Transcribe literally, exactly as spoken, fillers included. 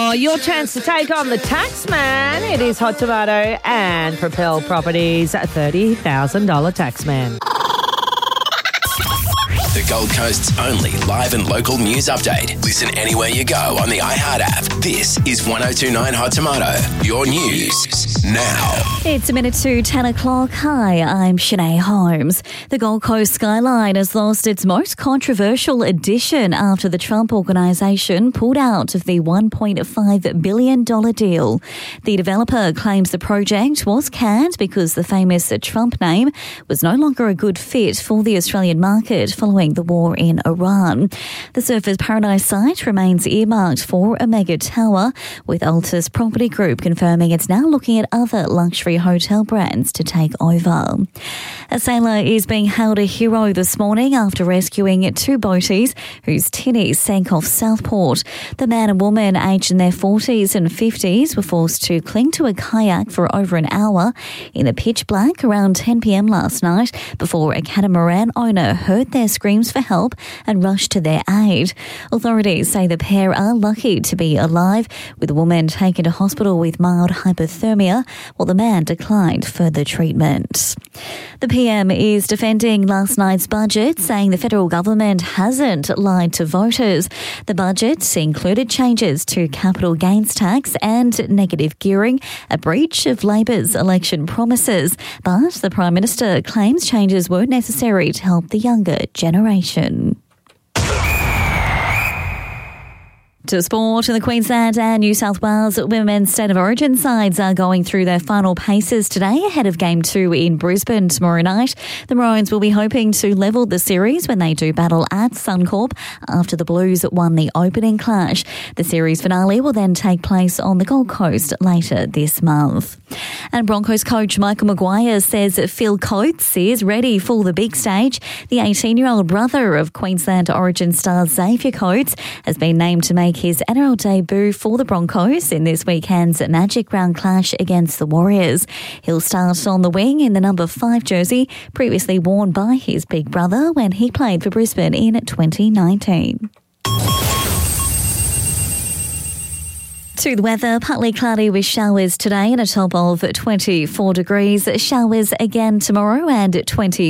Oh, your chance to take on the tax man. It is Hot Tomato and Propel Properties thirty thousand dollars tax man. The Gold Coast's only live and local news update. Listen anywhere you go on the iHeart app. This is one oh two point nine Hot Tomato. Your news now. It's a minute to ten o'clock. Hi, I'm Shanae Holmes. The Gold Coast skyline has lost its most controversial addition after the Trump Organisation pulled out of the one point five billion dollars deal. The developer claims the project was canned because the famous Trump name was no longer a good fit for the Australian market following the war in Iran. The Surfers Paradise site remains earmarked for a mega tower, with Altus Property Group confirming it's now looking at other luxury hotel brands to take over. A sailor is being hailed a hero this morning after rescuing two boaties whose tinnies sank off Southport. The man and woman aged in their forties and fifties were forced to cling to a kayak for over an hour in the pitch black around ten p.m. last night before a catamaran owner heard their screams for help and rushed to their aid. Authorities say the pair are lucky to be alive, with the woman taken to hospital with mild hypothermia while the man declined further treatment. The P M is defending last night's budget, saying the federal government hasn't lied to voters. The budget included changes to capital gains tax and negative gearing, a breach of Labor's election promises. But the Prime Minister claims changes were necessary to help the younger generation. To sport, in the Queensland and New South Wales Women's State of Origin sides are going through their final paces today ahead of Game two in Brisbane tomorrow night. The Maroons will be hoping to level the series when they do battle at Suncorp after the Blues won the opening clash. The series finale will then take place on the Gold Coast later this month. And Broncos coach Michael Maguire says Phil Coates is ready for the big stage. The eighteen-year-old brother of Queensland Origin star Xavier Coates has been named to make his N R L debut for the Broncos in this weekend's Magic Round clash against the Warriors. He'll start on the wing in the number five jersey, previously worn by his big brother when he played for Brisbane in twenty nineteen. To the weather, partly cloudy with showers today and a top of twenty-four degrees. Showers again tomorrow and twenty